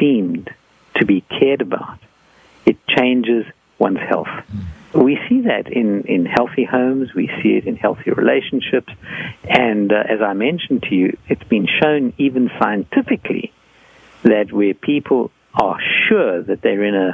esteemed, to be cared about, it changes one's health. We see that in healthy homes. We see it in healthy relationships. And as I mentioned to you, it's been shown even scientifically that where people are sure that they're in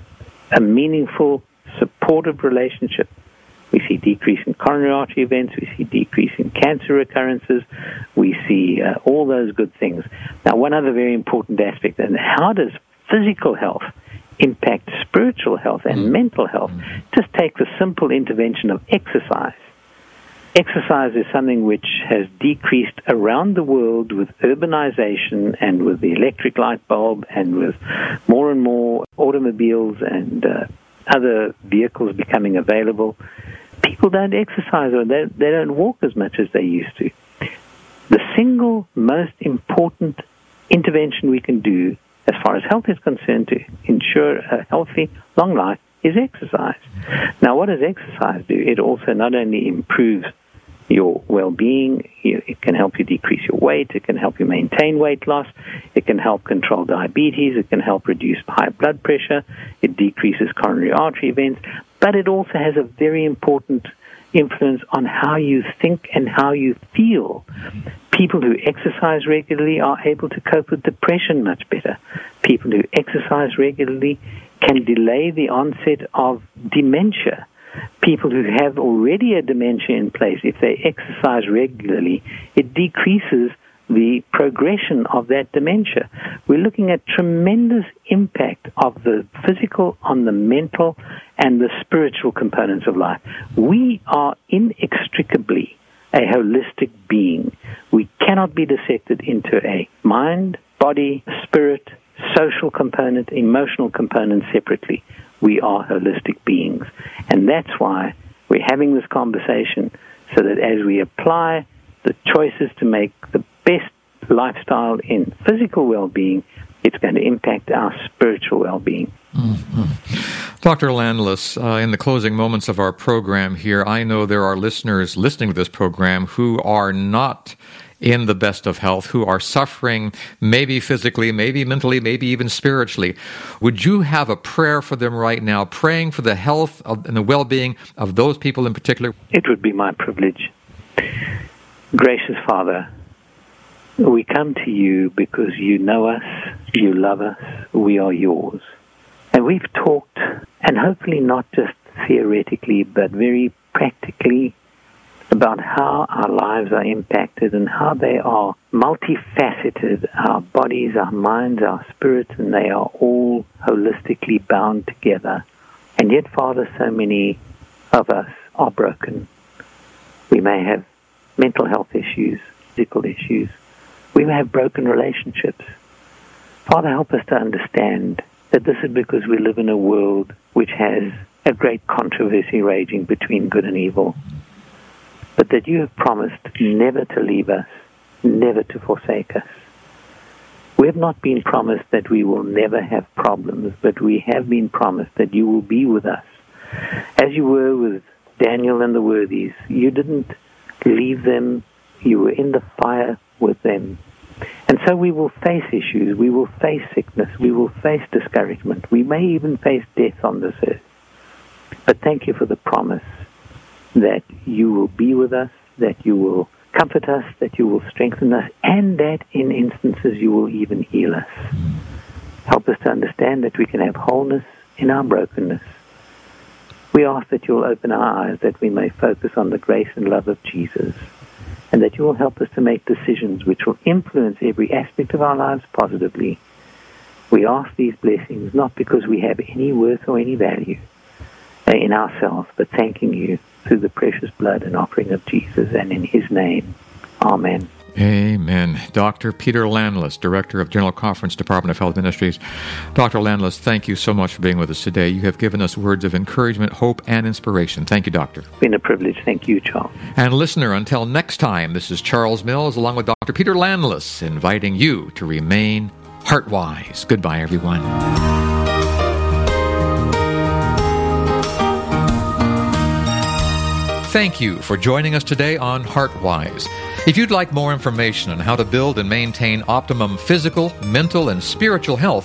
a meaningful, supportive relationship, we see decrease in coronary artery events, we see decrease in cancer recurrences, we see all those good things. Now, one other very important aspect, and how does physical health impact spiritual health and mental health? Just take the simple intervention of exercise. Exercise is something which has decreased around the world with urbanization and with the electric light bulb and with more and more automobiles and other vehicles becoming available. People don't exercise, or they don't walk as much as they used to. The single most important intervention we can do as far as health is concerned to ensure a healthy, long life is exercise. Now, what does exercise do? It also not only improves your well-being, it can help you decrease your weight, it can help you maintain weight loss, it can help control diabetes, it can help reduce high blood pressure, it decreases coronary artery events, but it also has a very important influence on how you think and how you feel. People who exercise regularly are able to cope with depression much better. People who exercise regularly can delay the onset of dementia. People who have already a dementia in place, if they exercise regularly, it decreases the progression of that dementia. We're looking at tremendous impact of the physical on the mental and the spiritual components of life. We are inextricably a holistic being. We cannot be dissected into a mind, body, spirit, social component, emotional component separately. We are holistic beings. And that's why we're having this conversation, so that as we apply the choices to make the best lifestyle in physical well-being, it's going to impact our spiritual well-being. Mm-hmm. Dr. Landless, in the closing moments of our program here, I know there are listeners listening to this program who are not in the best of health, who are suffering, maybe physically, maybe mentally, maybe even spiritually. Would you have a prayer for them right now, praying for the health and the well-being of those people in particular? It would be my privilege. Gracious Father, we come to you because you know us, you love us, we are yours. And we've talked, and hopefully not just theoretically, but very practically, about how our lives are impacted and how they are multifaceted, our bodies, our minds, our spirits, and they are all holistically bound together. And yet, Father, so many of us are broken. We may have mental health issues, physical issues. We may have broken relationships. Father, help us to understand that this is because we live in a world which has a great controversy raging between good and evil. But that you have promised never to leave us, never to forsake us. We have not been promised that we will never have problems, but we have been promised that you will be with us. As you were with Daniel and the worthies, you didn't leave them, you were in the fire with them. And so we will face issues, we will face sickness, we will face discouragement, we may even face death on this earth. But thank you for the promise that you will be with us, that you will comfort us, that you will strengthen us, and that in instances you will even heal us. Help us to understand that we can have wholeness in our brokenness. We ask that you will open our eyes, that we may focus on the grace and love of Jesus, and that you will help us to make decisions which will influence every aspect of our lives positively. We ask these blessings not because we have any worth or any value in ourselves, but thanking you through the precious blood and offering of Jesus, and in his name. Amen. Amen. Dr. Peter Landless, Director of General Conference, Department of Health Ministries. Dr. Landless, thank you so much for being with us today. You have given us words of encouragement, hope, and inspiration. Thank you, Doctor. It's been a privilege. Thank you, Charles. And listener, until next time, this is Charles Mills along with Dr. Peter Landless, inviting you to remain heart-wise. Goodbye, everyone. Thank you for joining us today on HeartWise. If you'd like more information on how to build and maintain optimum physical, mental, and spiritual health,